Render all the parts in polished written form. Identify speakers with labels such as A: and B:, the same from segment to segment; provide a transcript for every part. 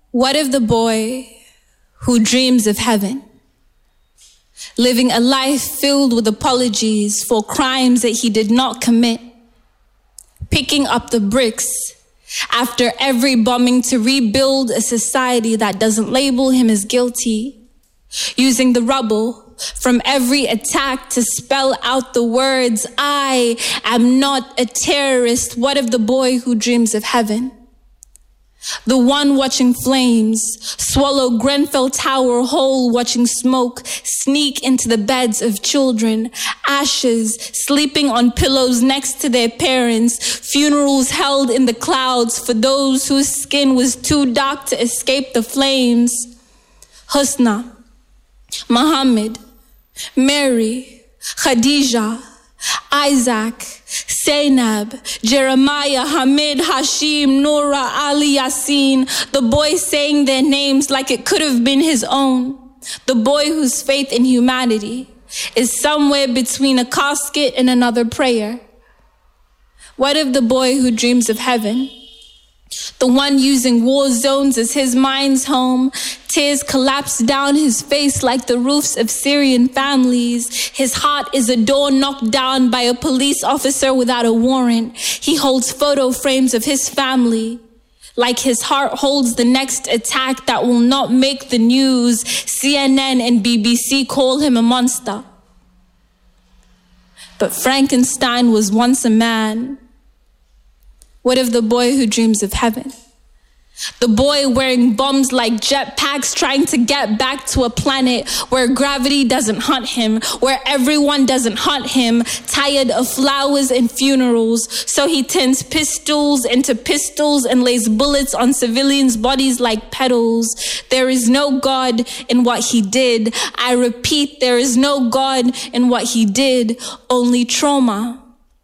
A: What of the boy who dreams of heaven, living a life filled with apologies for crimes that he did not commit, picking up the bricks after every bombing to rebuild a society that doesn't label him as guilty, using the rubble from every attack to spell out the words, I am not a terrorist. What of the boy who dreams of heaven? The one watching flames swallow Grenfell Tower whole, watching smoke sneak into the beds of children, ashes sleeping on pillows next to their parents, funerals held in the clouds for those whose skin was too dark to escape the flames. Husna, Muhammad, Mary, Khadija, Isaac, Zainab, Jeremiah, Hamid, Hashim, Noura, Ali, Yasin, the boy saying their names like it could have been his own, the boy whose faith in humanity is somewhere between a casket and another prayer. What of the boy who dreams of heaven? The one using war zones as his mind's home, tears collapse down his face like the roofs of Syrian families. His heart is a door knocked down by a police officer without a warrant. He holds photo frames of his family, like his heart holds the next attack that will not make the news. CNN and BBC call him a monster. But Frankenstein was once a man. What of the boy who dreams of heaven? The boy wearing bombs like jetpacks, trying to get back to a planet where gravity doesn't hunt him, where everyone doesn't hunt him, tired of flowers and funerals. So he turns pistols into pistols and lays bullets on civilians' bodies like petals. There is no God in what he did. I repeat, there is no God in what he did, only trauma.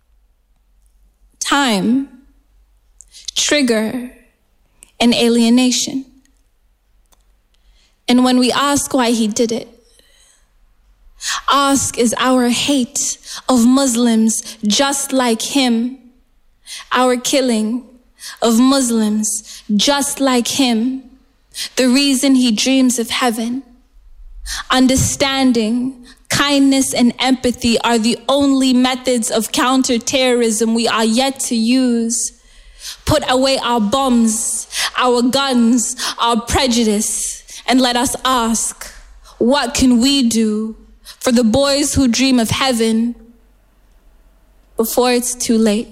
A: Time, trigger, and alienation. And when we ask why he did it, ask is our hate of Muslims just like him, our killing of Muslims just like him, the reason he dreams of heaven. Understanding, kindness, and empathy are the only methods of counterterrorism we are yet to use. Put away our bombs, our guns, our prejudice, and let us ask, what can we do for the boys who dream of heaven before it's too late?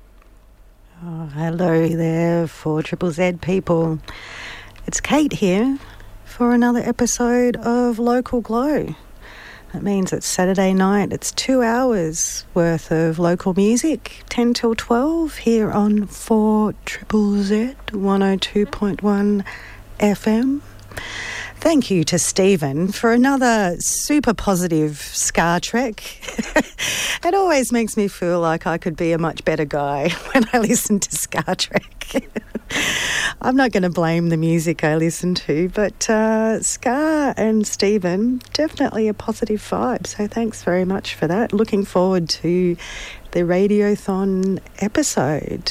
B: Oh, hello there, 4ZZZ people. It's Kate here for another episode of Local Glow. That means it's Saturday night. It's 2 hours worth of local music, 10 till 12, here on 4ZZZ 102.1 FM. Thank you to Stephen for another super positive Scar Trek. It always makes me feel like I could be a much better guy when I listen to Scar Trek. I'm not going to blame the music I listen to, but Scar and Stephen, definitely a positive vibe. So thanks very much for that. Looking forward to the Radiothon episode.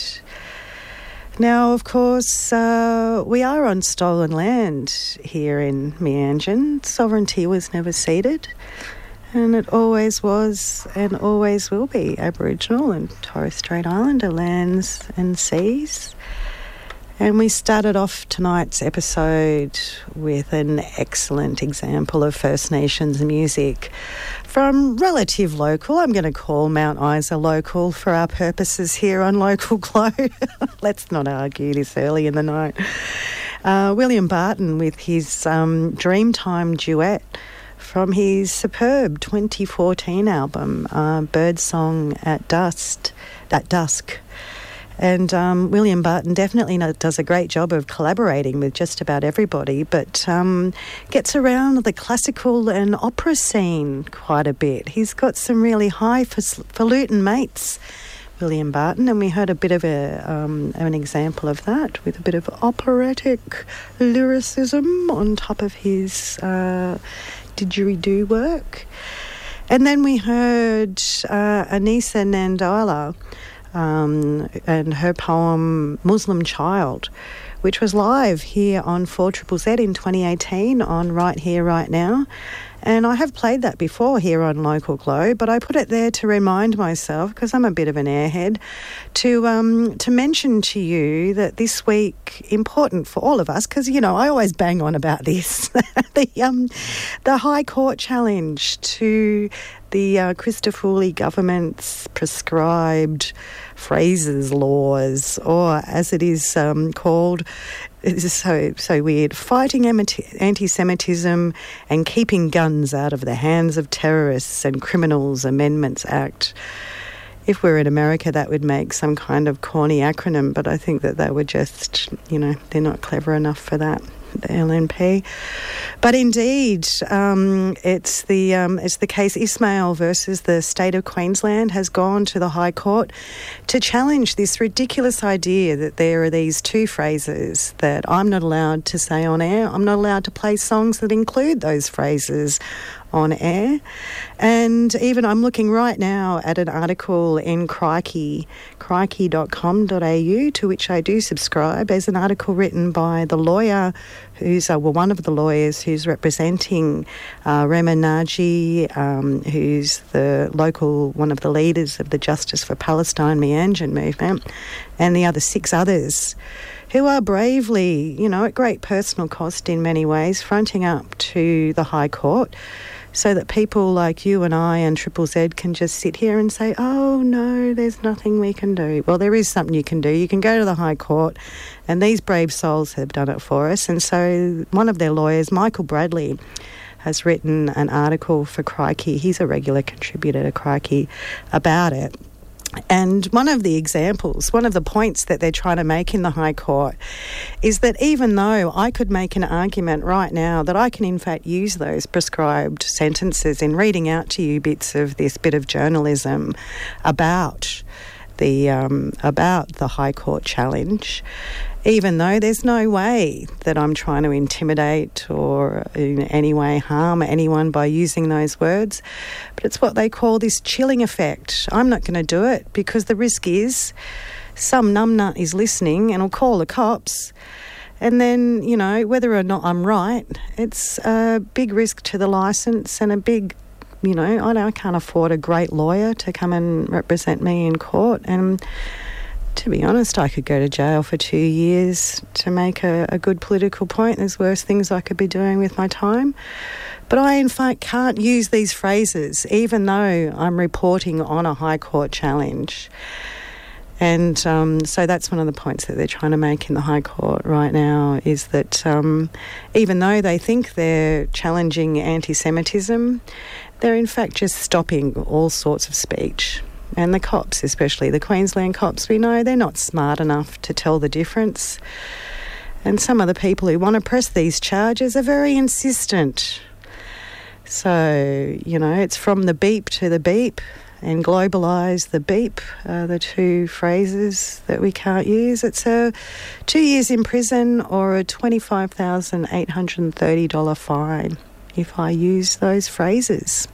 B: Now, of course, we are on stolen land here in Meanjin. Sovereignty was never ceded, and it always was and always will be Aboriginal and Torres Strait Islander lands and seas. And we started off tonight's episode with an excellent example of First Nations music from relative local. I'm going to call Mount Isa local for our purposes here on Local Glow. Let's not argue this early in the night. William Barton with his Dreamtime duet from his superb 2014 album, Birdsong at Dusk. And William Barton definitely does a great job of collaborating with just about everybody, but gets around the classical and opera scene quite a bit. He's got some really highfalutin mates, William Barton, and we heard a bit of an example of that with a bit of operatic lyricism on top of his didgeridoo work. And then we heard Anissa Nandala and her poem Muslim Child, which was live here on 4ZZZ in 2018 on Right Here, Right Now. And I have played that before here on Local Glow, but I put it there to remind myself, because I'm a bit of an airhead, to mention to you that this week, important for all of us, because, you know, I always bang on about this, the High Court challenge to the Christodoulou government's prescribed phrases laws, or as it is called, it is so weird, fighting anti-Semitism and keeping guns out of the hands of terrorists and criminals Amendments Act. If we're in America, that would make some kind of corny acronym, but I think that they were just, you know, they're not clever enough for that, the LNP. But indeed, it's the case Ismail versus the state of Queensland has gone to the High Court to challenge this ridiculous idea that there are these two phrases that I'm not allowed to say on air. I'm not allowed to play songs that include those phrases on air. And even I'm looking right now at an article in Crikey, crikey.com.au, to which I do subscribe. There's an article written by the lawyer who's, one of the lawyers who's representing Rema Naji, who's the local, one of the leaders of the Justice for Palestine Meanjin movement, and the other 6 others who are bravely, you know, at great personal cost in many ways, fronting up to the High Court so that people like you and I and Triple Z can just sit here and say, oh, no, there's nothing we can do. Well, there is something you can do. You can go to the High Court, and these brave souls have done it for us. And so one of their lawyers, Michael Bradley, has written an article for Crikey. He's a regular contributor to Crikey about it. And one of the examples, one of the points that they're trying to make in the High Court is that even though I could make an argument right now that I can in fact use those prescribed sentences in reading out to you bits of this bit of journalism about the High Court challenge, even though there's no way that I'm trying to intimidate or in any way harm anyone by using those words. But it's what they call this chilling effect. I'm not going to do it because the risk is some numbnut is listening and will call the cops. And then, you know, whether or not I'm right, it's a big risk to the licence and a big, you know, I can't afford a great lawyer to come and represent me in court. And to be honest, I could go to jail for 2 years to make a good political point. There's worse things I could be doing with my time. But I, in fact, can't use these phrases, even though I'm reporting on a High Court challenge. And so that's one of the points that they're trying to make in the High Court right now, is that even though they think they're challenging anti-Semitism, they're in fact just stopping all sorts of speech. And the cops, especially the Queensland cops, we know they're not smart enough to tell the difference. And some of the people who want to press these charges are very insistent. So, you know, it's from the beep to the beep and globalise the beep, the two phrases that we can't use. It's a 2 years in prison or a $25,830 fine if I use those phrases.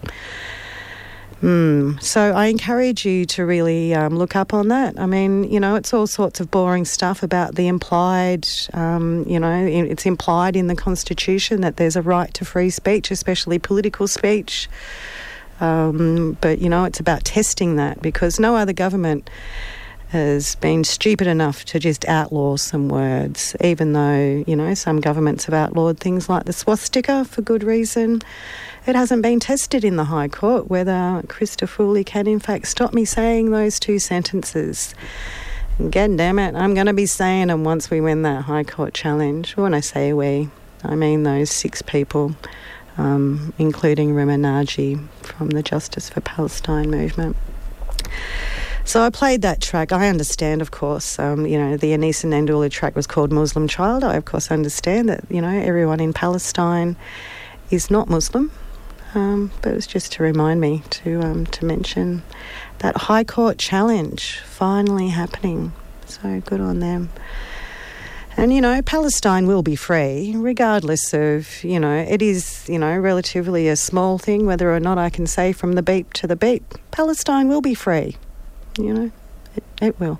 B: So I encourage you to really look up on that. I mean, you know, it's all sorts of boring stuff about the implied, you know, it's implied in the Constitution that there's a right to free speech, especially political speech. But, you know, it's about testing that, because no other government has been stupid enough to just outlaw some words, even though, you know, some governments have outlawed things like the swastika for good reason. It hasn't been tested in the High Court whether Christodoulou can in fact stop me saying those two sentences. And God damn it, I'm going to be saying them once we win that High Court challenge. When I say we, I mean those 6 people, including Rema Naji from the Justice for Palestine movement. So I played that track. I understand, of course, you know, the Anisa Nandoula track was called Muslim Child. I, of course, understand that, you know, everyone in Palestine is not Muslim. But it was just to remind me to mention that High Court challenge finally happening. So good on them. And, you know, Palestine will be free, regardless of, you know, it is, you know, relatively a small thing, whether or not I can say from the beep to the beep. Palestine will be free, you know. It will.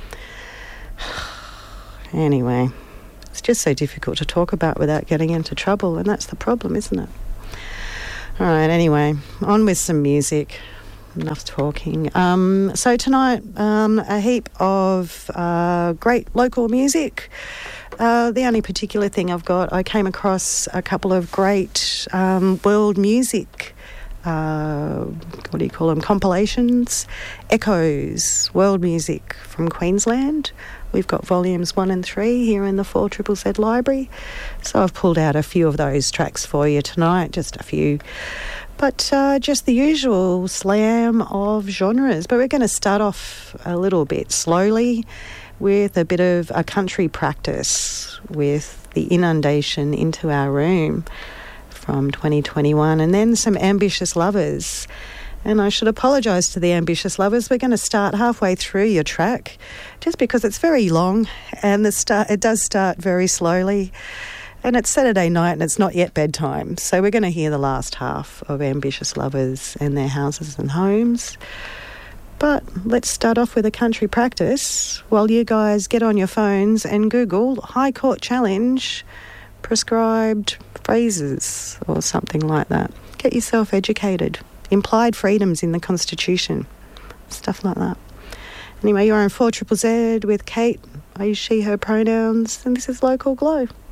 B: Anyway, it's just so difficult to talk about without getting into trouble, and that's the problem, isn't it? All right, anyway, on with some music. Enough talking. So tonight, a heap of great local music. The only particular thing I've got, I came across a couple of great world music, what do you call them, compilations, Echoes, world music from Queensland. We've got volumes 1 and 3 here in the 4ZZZ library. So I've pulled out a few of those tracks for you tonight, just a few. But just the usual slam of genres. But we're going to start off a little bit slowly with a bit of a country practice with The Inundation Into Our Room from 2021, and then some Ambitious Lovers. And I should apologise to the Ambitious Lovers. We're going to start halfway through your track just because it's very long and it does start very slowly. And it's Saturday night and it's not yet bedtime. So we're going to hear the last half of Ambitious Lovers and Their Houses and Homes. But let's start off with a country practice while you guys get on your phones and Google High Court Challenge prescribed phrases or something like that. Get yourself educated. Implied freedoms in the Constitution. Stuff like that. Anyway, you're on 4ZZZ with Kate. I use she, her pronouns. And this is Local Glow.